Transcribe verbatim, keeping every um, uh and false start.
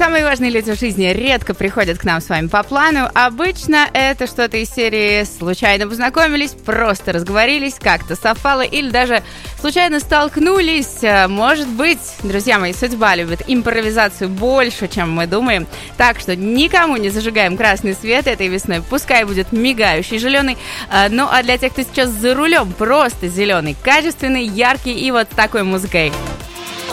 самые важные люди в жизни редко приходят к нам с вами по плану. Обычно это что-то из серии «случайно познакомились», «просто разговорились», «как-то совпало» или даже «случайно столкнулись». Может быть, друзья мои, судьба любит импровизацию больше, чем мы думаем. Так что никому не зажигаем красный свет этой весной. Пускай будет мигающий зеленый. Ну а для тех, кто сейчас за рулем, просто зеленый, качественный, яркий и вот с такой музыкой.